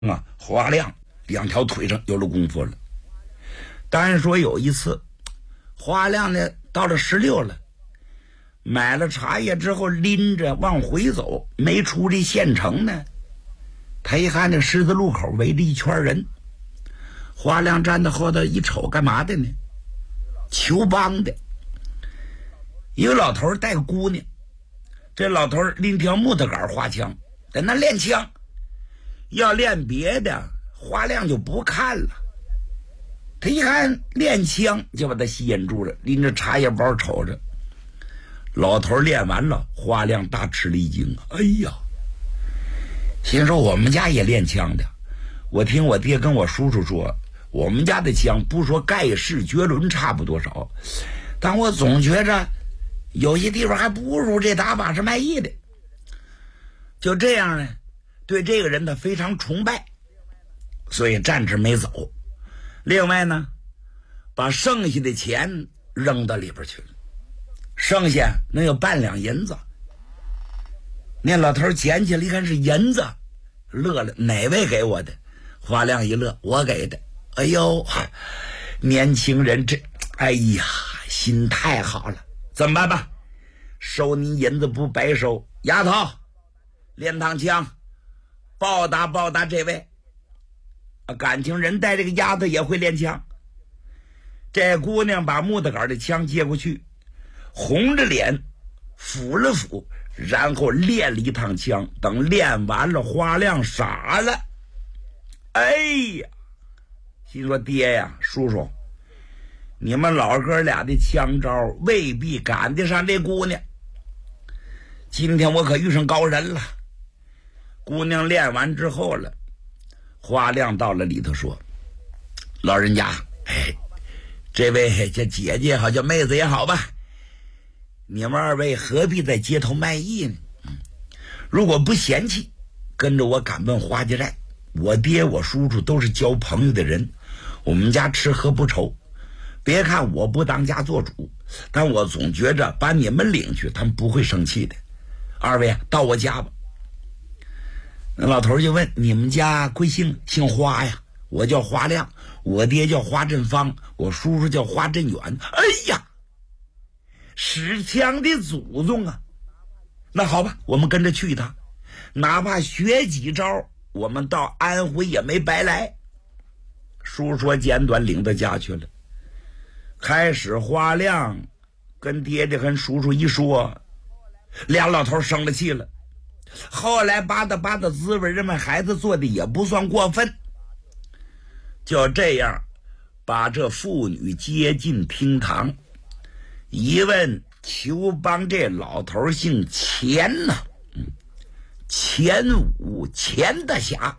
华亮两条腿上有了功夫了。单说有一次，华亮呢到了16了，买了茶叶之后拎着往回走，没出这县城呢，他一看这十字路口围着一圈人，华亮站在后头一瞅，干嘛的呢？求帮的。一个老头带个姑娘，这老头拎条木头杆划枪，在那练枪。要练别的，华亮就不看了。他一看练枪，就把他吸引住了，拎着茶叶包瞅着。老头练完了，华亮大吃了一惊，哎呀，心说我们家也练枪的。我听我爹跟我叔叔说，我们家的枪不说盖世绝伦差不多少，但我总觉着有些地方还不如这打把式卖艺的。就这样呢，对这个人他非常崇拜，所以站着没走。另外呢，把剩下的钱扔到里边去了，剩下能有半两银子。那老头捡起来一看是银子，乐了，哪位给我的？华亮一乐，我给的。哎呦，年轻人这，哎呀，心太好了。怎么办吧？收你银子不白收，丫头练趟枪，报答这位。感情人带这个丫头也会练枪。这姑娘把木头杆的枪接过去，红着脸抚了抚，然后练了一趟枪。等练完了，华亮傻了。哎呀，心说爹呀，叔叔，你们老哥俩的枪招未必赶得上这姑娘。今天我可遇上高人了。姑娘练完之后了，华亮到了里头说，老人家，这位叫姐姐好，叫妹子也好吧，你们二位何必在街头卖艺呢？如果不嫌弃，跟着我赶奔花家寨。我爹我叔叔都是交朋友的人，我们家吃喝不愁。别看我不当家做主，但我总觉着把你们领去，他们不会生气的。二位到我家吧。那老头就问，你们家贵姓？姓花呀。我叫花亮，我爹叫花振芳，我叔叔叫花振远。哎呀，使枪的祖宗啊！那好吧，我们跟着去一趟，哪怕学几招，我们到安徽也没白来。书说简短，领到家去了。开始花亮跟爹爹跟叔叔一说，俩老头生了气了。后来巴嗒滋味，认为孩子做的也不算过分。就这样把这妇女接进厅堂，一问求帮这老头姓钱呐，钱武，钱大侠，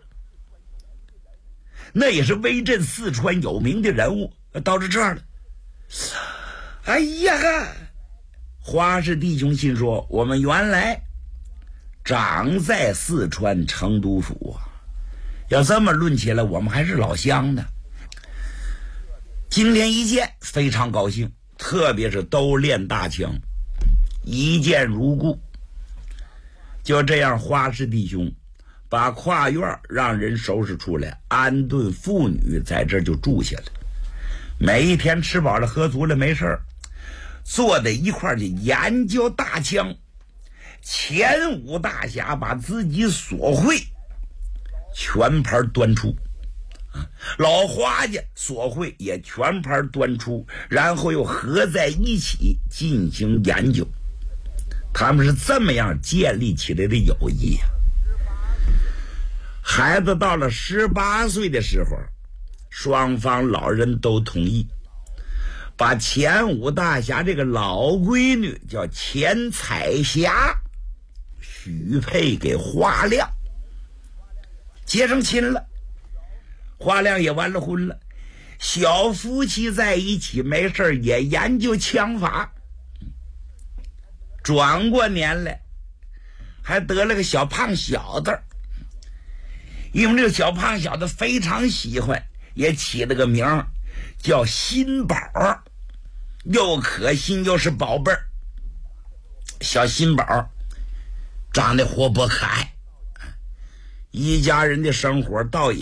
那也是威震四川有名的人物。到这儿了，哎呀，花氏弟兄心说，我们原来长在四川成都府啊，要这么论起来，我们还是老乡呢。今天一见非常高兴，特别是都练大枪，一见如故。就这样，花氏弟兄把跨院让人收拾出来，安顿妇女在这就住下了。每一天吃饱了喝足了没事儿，坐在一块儿就研究大枪。前武大侠把自己所会全盘端出，老花家所会也全盘端出，然后又合在一起进行研究。他们是这么样建立起来的友谊呀。孩子到了18岁的时候，双方老人都同意把前武大侠这个老闺女叫钱彩霞许配给花亮，结成亲了。花亮也完了婚了，小夫妻在一起没事也研究枪法。转过年来还得了个小胖小子，因为这个小胖小子非常喜欢，也起了个名叫新宝，又可心又是宝贝儿。小新宝长得活泼可爱， 一家人的生活倒